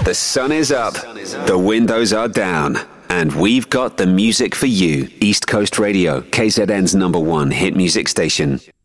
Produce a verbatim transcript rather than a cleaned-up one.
The sun is up, the windows are down, and we've got the music for you. East Coast Radio, K Z N's number one hit music station.